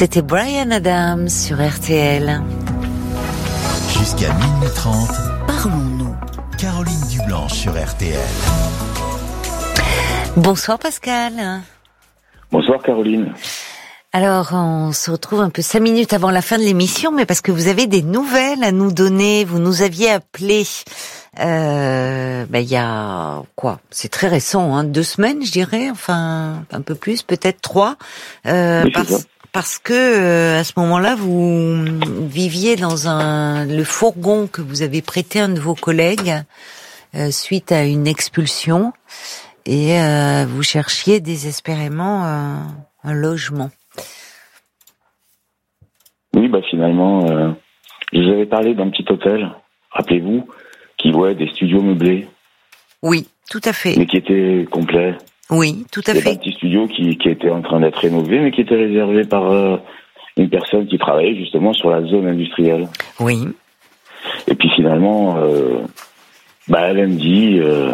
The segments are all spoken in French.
C'était Bryan Adams sur RTL. Jusqu'à minuit 30, Parlons-nous. Caroline Dublanche sur RTL. Bonsoir Pascal. Bonsoir Caroline. Alors, on se retrouve un peu 5 minutes avant la fin de l'émission, mais parce que vous avez des nouvelles à nous donner. Vous nous aviez appelé il y a quoi? C'est très récent, 2 semaines, je dirais, enfin un peu plus, peut-être 3, Oui, parce que à ce moment-là, vous viviez dans le fourgon que vous avez prêté à un de vos collègues suite à une expulsion, et vous cherchiez désespérément un logement. Oui, finalement, je vous avais parlé d'un petit hôtel, rappelez-vous, qui louait des studios meublés. Oui, tout à fait. Mais qui était complet. Oui, tout à Il y avait fait. un petit studio qui était en train d'être rénové, mais qui était réservé par une personne qui travaillait justement sur la zone industrielle. Oui. Et puis finalement, elle me dit, le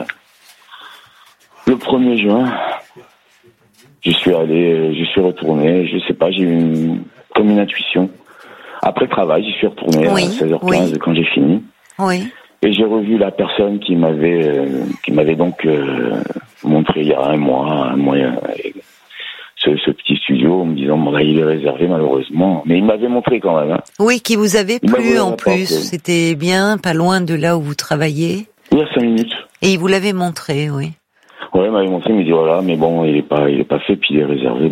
1er juin, je suis retourné, je sais pas, j'ai eu comme une intuition. Après le travail, j'y suis retourné à 16h15 quand j'ai fini. Oui. Et j'ai revu la personne qui m'avait donc montré il y a un mois ce petit studio en me disant il est réservé malheureusement, mais il m'avait montré quand même. Oui, qui vous avait plu en plus. C'était bien, pas loin de là où vous travaillez. Oui, à 5 minutes. Et il vous l'avait montré, oui. Ouais, il m'avait montré, il me dit voilà, mais bon, il est pas fait, puis il est réservé.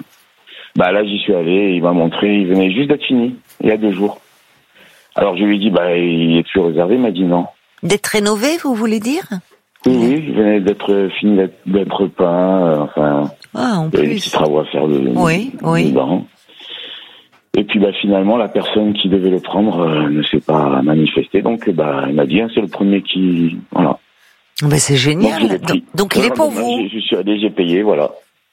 Là j'y suis allé, il m'a montré, il venait juste d'être fini, il y a 2 jours. Alors je lui ai dit il est toujours réservé, il m'a dit non. D'être rénové, vous voulez dire? Oui, il venait d'être fini d'être peint, en il y a des petits travaux à faire dedans. Et puis finalement la personne qui devait le prendre ne s'est pas manifestée, donc il m'a dit c'est le premier qui voilà. C'est génial. Donc il est pour vous. Je suis allé, j'ai payé, voilà.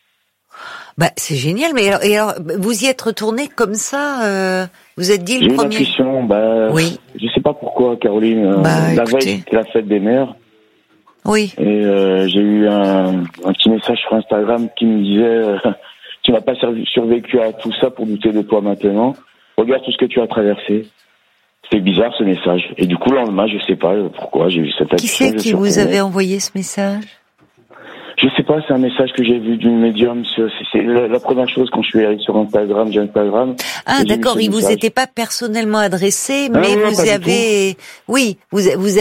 C'est génial, mais alors vous y êtes retourné comme ça, vous êtes dit le premier. J'ai une intuition, oui. Je sais pas pourquoi, Caroline. La veille, c'était la fête des mères. Oui. Et j'ai eu un petit message sur Instagram qui me disait tu n'as pas survécu à tout ça pour douter de toi maintenant. Regarde tout ce que tu as traversé. C'est bizarre ce message. Et du coup, le lendemain, je sais pas pourquoi j'ai eu cette intuition. Qui c'est qui vous avait envoyé ce message? Je sais pas, c'est un message que j'ai vu d'une médium. C'est la première chose quand je suis allé sur Instagram, j'ai Instagram. Ah d'accord, il vous était pas personnellement adressé, mais vous avez, vous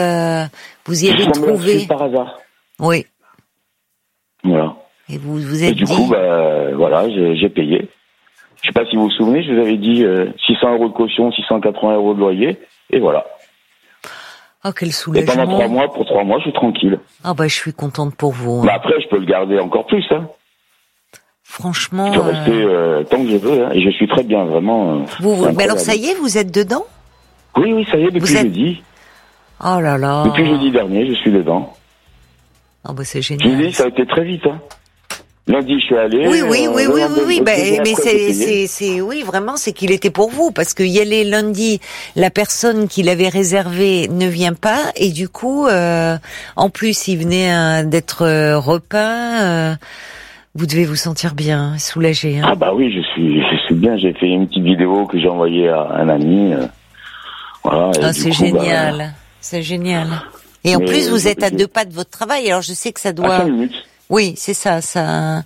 y avez trouvé. Par hasard. Oui. Voilà. Et vous êtes dit. Et du coup, j'ai payé. Je sais pas si vous vous souvenez, je vous avais dit 600 € de caution, 680 € de loyer, et voilà. Oh, quel soulagement. Et pendant 3 mois, je suis tranquille. Ah je suis contente pour vous. Après, je peux le garder encore plus, Franchement. Je peux rester tant que je veux, et je suis très bien, vraiment. Mais alors ça y est, vous êtes dedans? Oui, ça y est, depuis jeudi. Oh là là. Depuis jeudi dernier, je suis dedans. C'est génial. Je vous dis, ça a été très vite, Lundi, je suis allé. Oui. Mais c'est vraiment, c'est qu'il était pour vous, parce que y aller lundi, la personne qui l'avait réservé ne vient pas, et du coup, en plus, il venait d'être repeint. Vous devez vous sentir bien, soulagé. Oui, je suis bien. J'ai fait une petite vidéo que j'ai envoyée à un ami. Voilà. C'est génial, c'est génial. Et en plus, vous êtes à 2 pas de votre travail. Alors, je sais que ça doit. À 5 minutes. Oui, c'est ça. Ça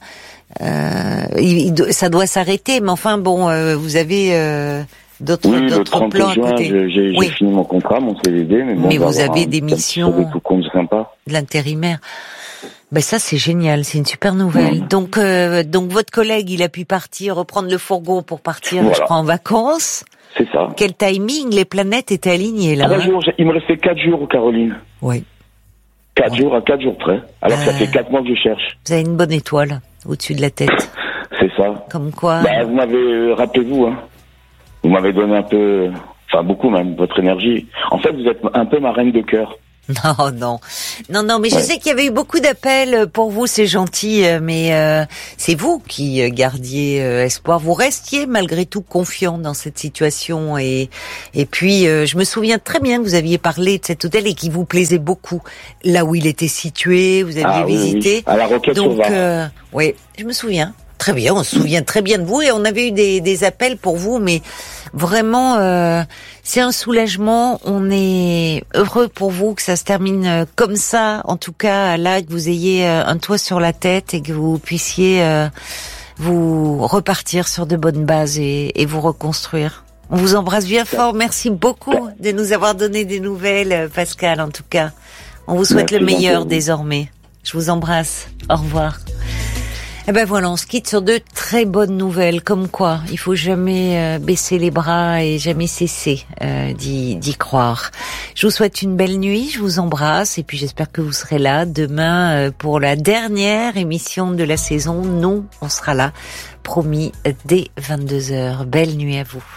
doit s'arrêter, mais enfin vous avez d'autres plans à côté. J'ai fini mon contrat, mon CDD, mais vous avez des missions de l'intérimaire. Ça c'est génial, c'est une super nouvelle. Donc votre collègue, il a pu reprendre le fourgon pour partir, je crois, en vacances. C'est ça. Quel timing, les planètes étaient alignées là. 3 jours, il me restait 4 jours, Caroline. Oui. 4 jours à 4 jours près. Alors que ça fait 4 mois que je cherche. Vous avez une bonne étoile au-dessus de la tête. C'est ça. Comme quoi. Vous m'avez, rappelez-vous, vous m'avez donné un peu, beaucoup même, votre énergie. En fait, vous êtes un peu ma reine de cœur. Non, mais je sais qu'il y avait eu beaucoup d'appels pour vous, c'est gentil, mais c'est vous qui gardiez espoir. Vous restiez malgré tout confiant dans cette situation, et puis je me souviens très bien que vous aviez parlé de cet hôtel et qui vous plaisait beaucoup, là où il était situé, vous aviez visité. Oui. À la Roquette-sur-Var. Oui, je me souviens Très bien, on se souvient très bien de vous et on avait eu des appels pour vous, mais vraiment, c'est un soulagement. On est heureux pour vous que ça se termine comme ça. En tout cas, là, que vous ayez un toit sur la tête et que vous puissiez vous repartir sur de bonnes bases et vous reconstruire. On vous embrasse bien fort. Merci beaucoup de nous avoir donné des nouvelles, Pascal, en tout cas. On vous souhaite le meilleur désormais. Je vous embrasse. Au revoir. Eh ben voilà, on se quitte sur de très bonnes nouvelles, comme quoi il faut jamais baisser les bras et jamais cesser d'y croire. Je vous souhaite une belle nuit, je vous embrasse et puis j'espère que vous serez là demain pour la dernière émission de la saison. Nous, on sera là, promis, dès 22h. Belle nuit à vous.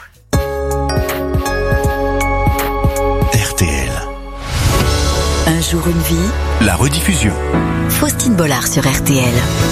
RTL. Un jour une vie. La rediffusion. Faustine Bollard sur RTL.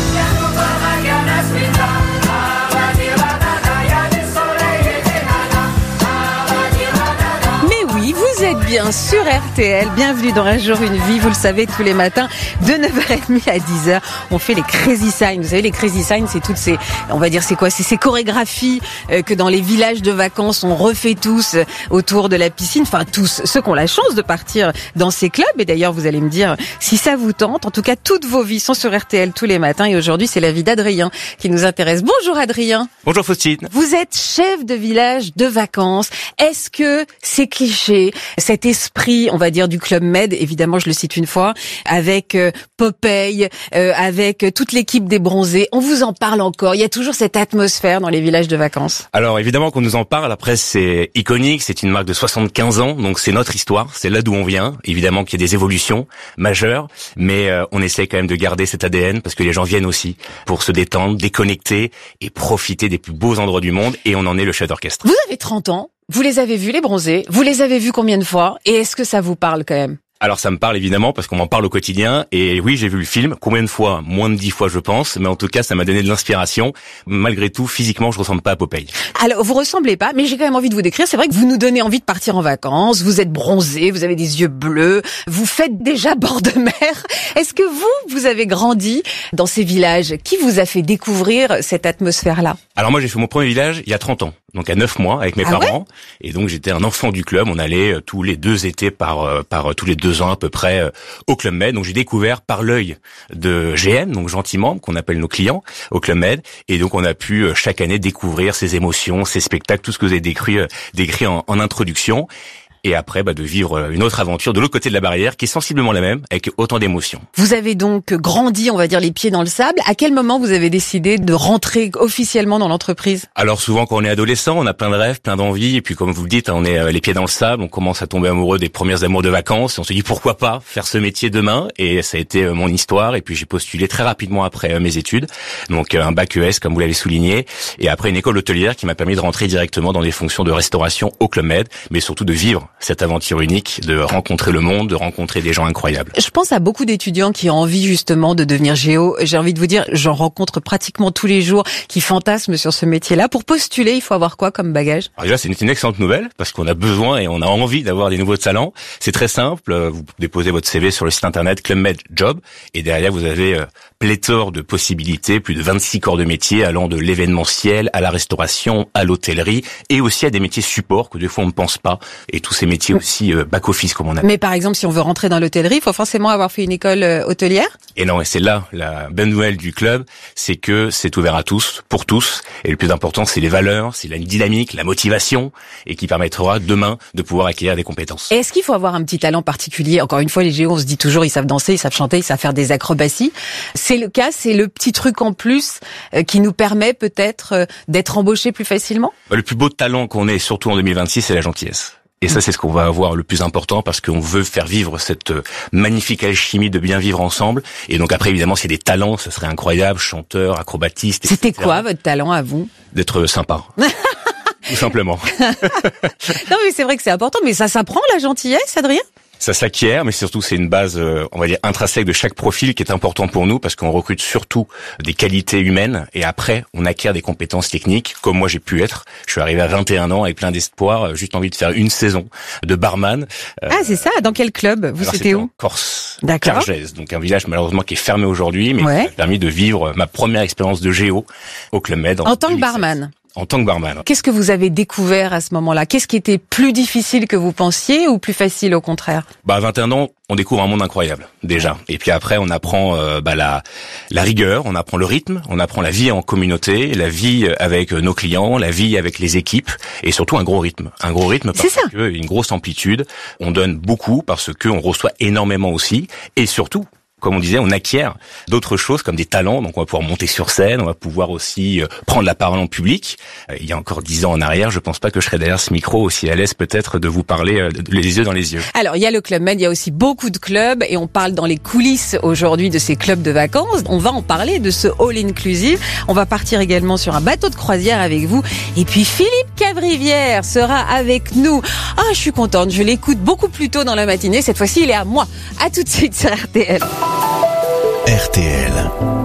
Vous êtes bien sur RTL, bienvenue dans Un jour une vie, vous le savez, tous les matins de 9h30 à 10h, on fait les crazy signs. Vous savez, les crazy signs, c'est toutes ces, on va dire, c'est quoi, c'est ces chorégraphies que dans les villages de vacances on refait tous autour de la piscine, enfin tous ceux qui ont la chance de partir dans ces clubs. Et d'ailleurs, vous allez me dire si ça vous tente. En tout cas, toutes vos vies sont sur RTL tous les matins et aujourd'hui, c'est la vie d'Adrien qui nous intéresse. Bonjour Adrien. Bonjour Faustine. Vous êtes chef de village de vacances. Est-ce que c'est cliché, cet esprit, on va dire, du Club Med, évidemment, je le cite une fois, avec Popeye, avec toute l'équipe des bronzés, on vous en parle encore, il y a toujours cette atmosphère dans les villages de vacances. Alors évidemment qu'on nous en parle, après c'est iconique, c'est une marque de 75 ans, donc c'est notre histoire, c'est là d'où on vient, évidemment qu'il y a des évolutions majeures, mais on essaie quand même de garder cet ADN, parce que les gens viennent aussi pour se détendre, déconnecter et profiter des plus beaux endroits du monde, et on en est le chef d'orchestre. Vous avez 30 ans, vous les avez vus les bronzés, vous les avez vus combien de fois, et est-ce que ça vous parle quand même ? Alors ça me parle évidemment parce qu'on m'en parle au quotidien et oui, j'ai vu le film, combien de fois? Moins de 10 fois je pense, mais en tout cas ça m'a donné de l'inspiration. Malgré tout, physiquement je ressemble pas à Popeye. Alors vous ressemblez pas, mais j'ai quand même envie de vous décrire, c'est vrai que vous nous donnez envie de partir en vacances, vous êtes bronzé, vous avez des yeux bleus, vous faites déjà bord de mer. Est-ce que vous avez grandi dans ces villages? Qui vous a fait découvrir cette atmosphère-là? Alors moi j'ai fait mon premier village il y a 30 ans, donc à 9 mois avec mes parents, ouais, et donc j'étais un enfant du club, on allait tous les 2 étés par tous les 2 ans à peu près au Club Med. Donc j'ai découvert par l'œil de GM, donc gentiment, qu'on appelle nos clients au Club Med, et donc on a pu chaque année découvrir ces émotions, ces spectacles, tout ce que vous avez décrit en introduction. Et après, de vivre une autre aventure de l'autre côté de la barrière, qui est sensiblement la même, avec autant d'émotions. Vous avez donc grandi, on va dire, les pieds dans le sable. À quel moment vous avez décidé de rentrer officiellement dans l'entreprise? Alors souvent, quand on est adolescent, on a plein de rêves, plein d'envies, et puis comme vous le dites, on est les pieds dans le sable, on commence à tomber amoureux des premiers amours de vacances, et on se dit pourquoi pas faire ce métier demain, et ça a été mon histoire, et puis j'ai postulé très rapidement après mes études, donc un bac ES, comme vous l'avez souligné, et après une école hôtelière qui m'a permis de rentrer directement dans des fonctions de restauration au Club Med, mais surtout de vivre cette aventure unique, de rencontrer le monde, de rencontrer des gens incroyables. Je pense à beaucoup d'étudiants qui ont envie justement de devenir géo. J'ai envie de vous dire, j'en rencontre pratiquement tous les jours qui fantasment sur ce métier-là. Pour postuler, il faut avoir quoi comme bagage? Alors déjà, c'est une excellente nouvelle parce qu'on a besoin et on a envie d'avoir des nouveaux talents. C'est très simple. Vous déposez votre CV sur le site internet Club Med Job et derrière, vous avez pléthore de possibilités, plus de 26 corps de métiers allant de l'événementiel à la restauration, à l'hôtellerie et aussi à des métiers support que des fois on ne pense pas et tous ces métiers aussi back-office comme on appelle. Mais par exemple, si on veut rentrer dans l'hôtellerie, il faut forcément avoir fait une école hôtelière? Et non, et c'est là la bonne nouvelle du club, c'est que c'est ouvert à tous, pour tous, et le plus important, c'est les valeurs, c'est la dynamique, la motivation, et qui permettra demain de pouvoir acquérir des compétences. Et est-ce qu'il faut avoir un petit talent particulier? Encore une fois, les géos, on se dit toujours, ils savent danser, ils savent chanter, ils savent faire des acrobaties. C'est le cas, c'est le petit truc en plus qui nous permet peut-être d'être embauchés plus facilement? Le plus beau talent qu'on ait, surtout en 2026, c'est la gentillesse. Et ça, c'est ce qu'on va avoir le plus important parce qu'on veut faire vivre cette magnifique alchimie de bien vivre ensemble. Et donc après, évidemment, s'il y a des talents, ce serait incroyable, chanteur, acrobatiste, etc. C'était quoi votre talent à vous? D'être sympa. Tout simplement. Non, mais c'est vrai que c'est important, mais ça s'apprend la gentillesse, Adrien? Ça s'acquiert, mais surtout c'est une base, on va dire, intrinsèque de chaque profil qui est important pour nous parce qu'on recrute surtout des qualités humaines et après on acquiert des compétences techniques comme moi j'ai pu être. Je suis arrivé à 21 ans avec plein d'espoir, juste envie de faire une saison de barman. C'est ça. Dans quel club? C'était où? En Corse. D'accord. Cargèse, donc un village malheureusement qui est fermé aujourd'hui, mais qui m'a permis de vivre ma première expérience de géo au Club Med. En tant que barman. En tant que barman. Qu'est-ce que vous avez découvert à ce moment-là? Qu'est-ce qui était plus difficile que vous pensiez ou plus facile au contraire? À 21 ans, on découvre un monde incroyable, déjà. Et puis après, on apprend la rigueur, on apprend le rythme, on apprend la vie en communauté, la vie avec nos clients, la vie avec les équipes, et surtout un gros rythme. Un gros rythme parce que une grosse amplitude. On donne beaucoup parce que on reçoit énormément aussi, et surtout, comme on disait, on acquiert d'autres choses comme des talents. Donc on va pouvoir monter sur scène, on va pouvoir aussi prendre la parole en public. Il y a encore 10 ans en arrière, je pense pas que je serais derrière ce micro aussi à l'aise peut-être de vous parler les yeux dans les yeux. Alors il y a le Club Med, il y a aussi beaucoup de clubs et on parle dans les coulisses aujourd'hui de ces clubs de vacances. On va en parler de ce all-inclusive. On va partir également sur un bateau de croisière avec vous. Et puis Philippe Cavrivière sera avec nous. Je suis contente, je l'écoute beaucoup plus tôt dans la matinée. Cette fois-ci, il est à moi. À tout de suite sur RTL. RTL.